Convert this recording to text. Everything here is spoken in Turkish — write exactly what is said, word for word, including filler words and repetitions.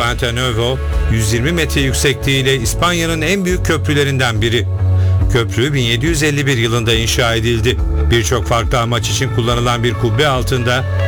Puente Nuevo, yüz yirmi metre yüksekliğiyle İspanya'nın en büyük köprülerinden biri. Köprü bin yedi yüz elli bir yılında inşa edildi. Birçok farklı amaç için kullanılan bir kubbe altında